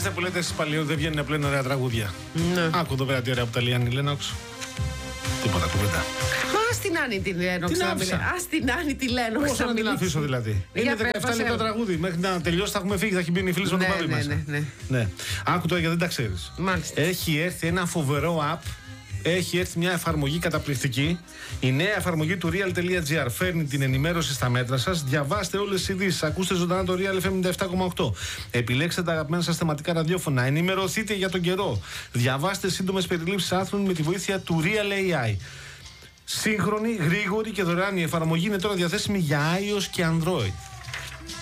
είστε που λέτε εσείς παλιό, δεν βγαίνουν πλέον ωραία τραγούδια. Ναι. Άκου εδώ πέρα τι ωραία που τα λέει η Άννη Λένοξ. Τίποτα κουβέντα. Ας την Άννη τη Λένοξ. Την άφησα. Ας την Άννη τη Λένοξ. Πώς να την αφήσω δηλαδή. Είναι 17 λεπτά τραγούδι. Μέχρι να τελειώσει θα έχουμε φύγει, θα έχει μπει η φίλη με τον Πάπη μέσα. Ναι. Άκου τώρα γιατί δεν τα ξέρεις. Μάλιστα. Έχει έρθει ένα φοβερό app. Έχει έρθει μια εφαρμογή καταπληκτική. Η νέα εφαρμογή του real.gr φέρνει την ενημέρωση στα μέτρα σας. Διαβάστε όλες τις ειδήσεις. Ακούστε ζωντανά το Real FM 97,8. Επιλέξτε τα αγαπημένα σας θεματικά ραδιόφωνα. Ενημερωθείτε για τον καιρό. Διαβάστε σύντομες περιλήψεις άρθρων με τη βοήθεια του Real AI. Σύγχρονη, γρήγορη και δωρεάν η εφαρμογή είναι τώρα διαθέσιμη για iOS και Android.